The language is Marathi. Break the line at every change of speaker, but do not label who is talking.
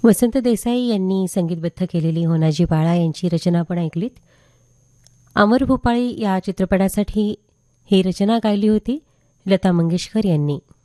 वसंत देसाई यांनी संगीतबद्ध केलेली होनाजी बाळा यांची रचना आपण ऐकलीत. अमर भोपाळी या चित्रपटासाठी ही रचना गायली होती लता मंगेशकर यांनी.